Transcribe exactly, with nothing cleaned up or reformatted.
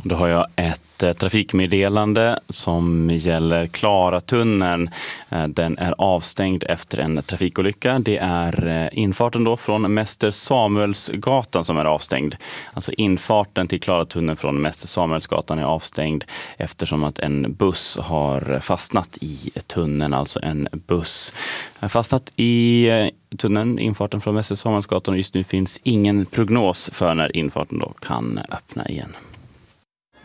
Då har jag ett eh, trafikmeddelande som gäller Klaratunneln. Eh, den är avstängd efter en trafikolycka. Det är eh, infarten då från Mäster Samuelsgatan som är avstängd. Alltså infarten till Klaratunneln från Mäster Samuelsgatan är avstängd eftersom att en buss har fastnat i tunneln. Alltså en buss har fastnat i eh, tunneln, infarten från Mäster Samuelsgatan, och just nu finns ingen prognos för när infarten då kan öppna igen.